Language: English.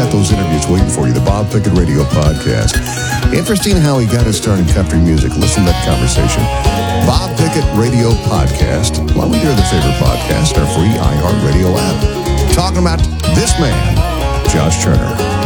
got those interviews waiting for you. The Bob Pickett Radio Podcast. Interesting how he got his start in country music. Listen to that conversation. Bob Pickett Radio Podcast, along with your other favorite podcasts, our free iHeartRadio app. Talking about this man, Josh Turner.